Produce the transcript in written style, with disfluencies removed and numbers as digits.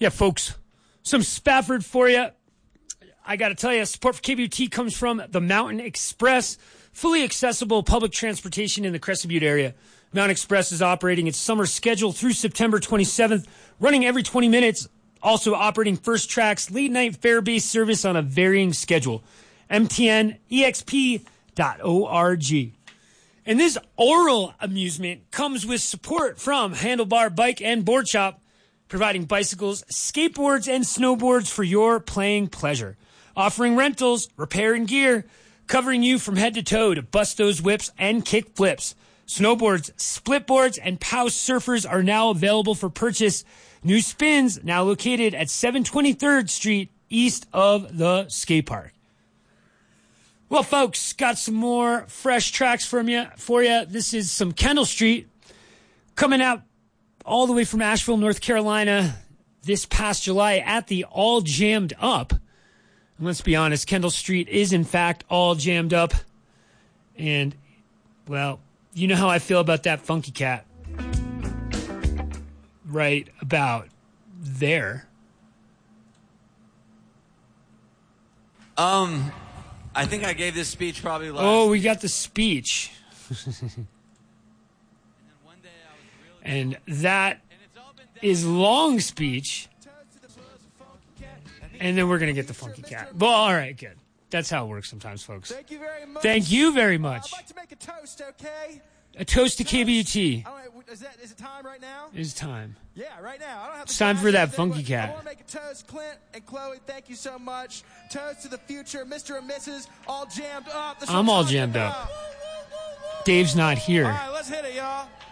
Yeah, folks, some Spafford for you. I got to tell you, support for KBUT comes from the Mountain Express, fully accessible public transportation in the Crescent Butte area. Mountain Express is operating its summer schedule through September 27th, running every 20 minutes, also operating First Track's late-night fare-based service on a varying schedule. MTNEXP.org. And this oral amusement comes with support from Handlebar Bike and Board Shop, providing bicycles, skateboards, and snowboards for your playing pleasure. Offering rentals, repair, and gear, covering you from head to toe to bust those whips and kick flips. Snowboards, splitboards, and POW surfers are now available for purchase. New Spins now located at 723rd Street, east of the skate park. Well, folks, got some more fresh tracks for you. This is some Kendall Street coming out all the way from Asheville, North Carolina this past July at the All Jammed Up. And let's be honest, Kendall Street is in fact all jammed up. And, well, you know how I feel about that Funky Cat. Right about there. I think I gave this speech probably last. Oh, we got the speech. And that is long speech. And then we're going to get the Funky Cat. Well, all right, good. That's how it works sometimes, folks. Thank you very much. Thank you very much. I'd like to make a toast, okay? A toast to KBUT. Is it time right now? It is time. Yeah, right now. I don't have It's time for that Funky Cat. I want to make a toast. Clint and Chloe, thank you so much. Toast to the future, Mr. and Mrs. All Jammed Up. I'm all jammed up. Dave's not here. All right, let's hit it, y'all.